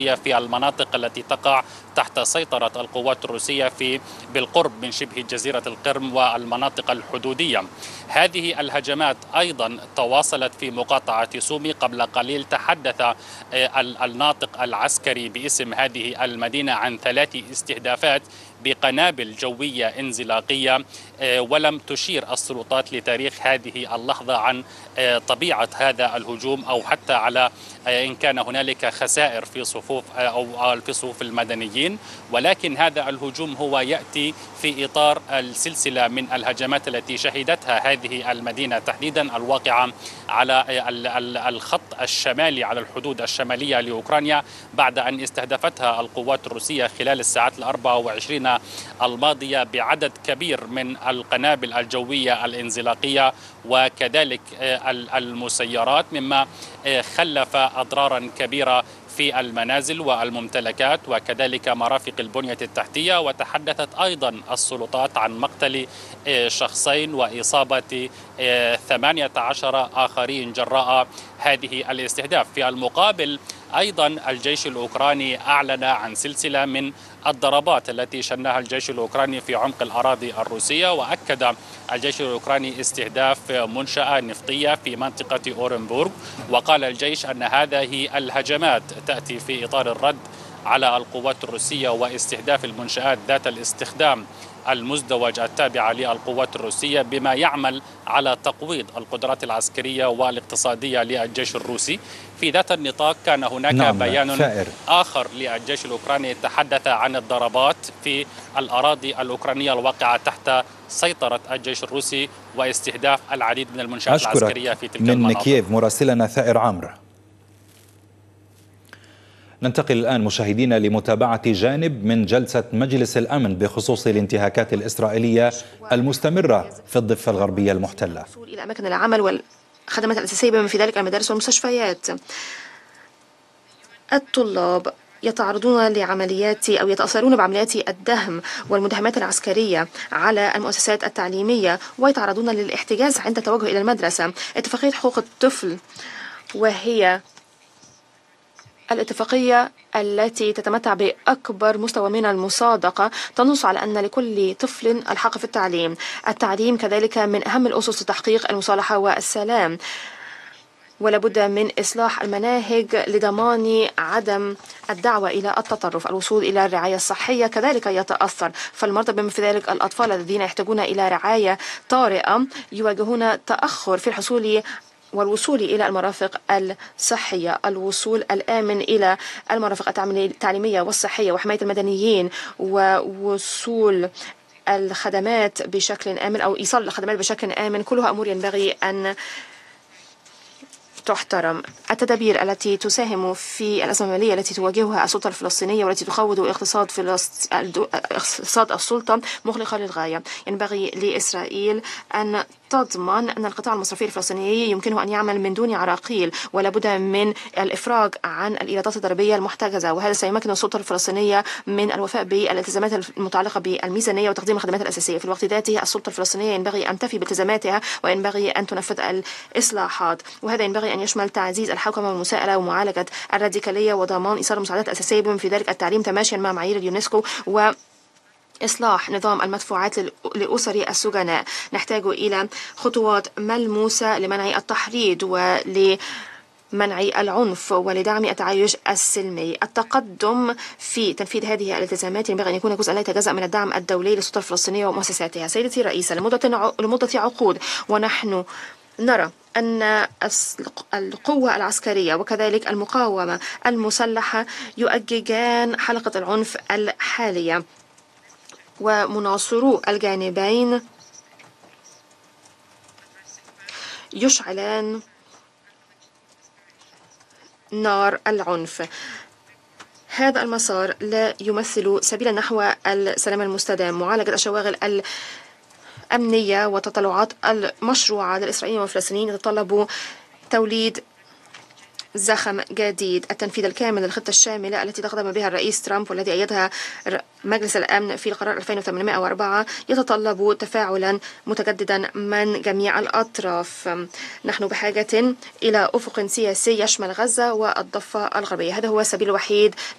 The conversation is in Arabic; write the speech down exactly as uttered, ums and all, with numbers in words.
في المناطق التي تقع تحت سيطرة القوات الروسية في بالقرب من شبه جزيرة القرم والمناطق الحدودية. هذه الهجمات أيضا تواصلت في مقاطعة سومي. قبل قليل تحدث الناطق العسكري باسم هذه المدينة عن ثلاث استهدافات بقنابل جوية انزلاقية، ولم تشير السلطات لتاريخ هذه اللحظة عن طبيعة هذا الهجوم أو حتى على إن كان هنالك خسائر في صفوف أو في صفوف المدنيين. ولكن هذا الهجوم هو يأتي في إطار السلسلة من الهجمات التي شهدتها هذه المدينة تحديدا الواقعة على الخط الشمالي على الحدود الشمالية لأوكرانيا بعد أن استهدفتها القوات الروسية خلال الساعات الأربع وعشرين الماضية بعدد كبير من القنابل الجوية الانزلاقية وكذلك المسيرات، مما خلف أضرارا كبيرة في المنازل والممتلكات وكذلك مرافق البنية التحتية. وتحدثت أيضا السلطات عن مقتل شخصين وإصابة ثمانية عشر آخرين جراء هذه الاستهداف. في المقابل أيضا الجيش الأوكراني أعلن عن سلسلة من الضربات التي شنها الجيش الأوكراني في عمق الأراضي الروسية. وأكد الجيش الأوكراني استهداف منشأة نفطية في منطقة أورنبورغ، وقال الجيش أن هذه الهجمات تأتي في إطار الرد على القوات الروسية واستهداف المنشآت ذات الاستخدام المزدوج التابعة للقوات الروسية، بما يعمل على تقويض القدرات العسكرية والاقتصادية للجيش الروسي. في ذات النطاق كان هناك نعم بيان فائر. آخر للجيش الأوكراني تحدث عن الضربات في الأراضي الأوكرانية الواقعة تحت سيطرة الجيش الروسي واستهداف العديد من المنشآت العسكرية في تلك المناطق. من كييف مراسلنا ثائر عمرو. ننتقل الآن مشاهدينا لمتابعة جانب من جلسة مجلس الأمن بخصوص الانتهاكات الإسرائيلية المستمرة في الضفة الغربية المحتلة. إلى أماكن العمل والخدمات الأساسية بما في ذلك المدارس والمستشفيات. الطلاب يتعرضون لعمليات أو يتأثرون بعمليات الدهم والمداهمات العسكرية على المؤسسات التعليمية ويتعرضون للاحتجاز عند التوجه إلى المدرسة. اتفاقية حقوق الطفل، وهي الاتفاقية التي تتمتع بأكبر مستوى من المصادقة، تنص على أن لكل طفل الحق في التعليم. التعليم كذلك من أهم الأسس لتحقيق المصالحة والسلام، ولا بد من إصلاح المناهج لضمان عدم الدعوة إلى التطرف. الوصول إلى الرعاية الصحية كذلك يتأثر، فالمرضى بما في ذلك الأطفال الذين يحتاجون إلى رعاية طارئة يواجهون تأخر في الحصول والوصول إلى المرافق الصحية. الوصول الآمن إلى المرافق التعليمية والصحية وحماية المدنيين ووصول الخدمات بشكل آمن أو إيصال الخدمات بشكل آمن، كلها أمور ينبغي أن تحترم. التدابير التي تساهم في الأزمة المالية التي تواجهها السلطة الفلسطينية والتي تخوض اقتصاد فلسط... اقتصاد السلطة مغلقة للغاية. ينبغي لإسرائيل أن تضمن أن القطاع المصرفي الفلسطيني يمكنه أن يعمل من دون عراقيل، ولا بد من الإفراج عن الإيرادات الضريبية المحتجزة، وهذا سيمكن السلطة الفلسطينية من الوفاء بالالتزامات المتعلقة بالميزانية وتقديم الخدمات الأساسية. في الوقت ذاته السلطة الفلسطينية ينبغي أن تفي بالتزاماتها وينبغي أن تنفذ الإصلاحات، وهذا ينبغي أن يشمل تعزيز الحوكمة والمساءلة ومعالجة الراديكالية وضمان إيصال المساعدات الأساسية بما في ذلك التعليم تماشيا مع معايير اليونسكو و إصلاح نظام المدفوعات لأسر السجناء. نحتاج إلى خطوات ملموسة لمنع التحريض ولمنع العنف ولدعم التعايش السلمي. التقدم في تنفيذ هذه الالتزامات ينبغي أن يكون جزءا لا يتجزأ من الدعم الدولي للسلطة الفلسطينية ومؤسساتها. سيدتي الرئيسة، لمدة لمدة عقود ونحن نرى أن القوة العسكرية وكذلك المقاومة المسلحة يؤججان حلقة العنف الحالية، ومناصرو الجانبين يشعلان نار العنف. هذا المسار لا يمثل سبيلا نحو السلام المستدام. معالجة الشواغل الأمنية والتطلعات المشروعة للإسرائيليين والفلسطينيين يتطلب توليد زخم جديد. التنفيذ الكامل للخطة الشاملة التي تقدم بها الرئيس ترامب والذي أيدها مجلس الأمن في القرار ألفين وثمانمائة وأربعة يتطلب تفاعلا متجددا من جميع الأطراف. نحن بحاجة إلى أفق سياسي يشمل غزة والضفة الغربية. هذا هو السبيل الوحيد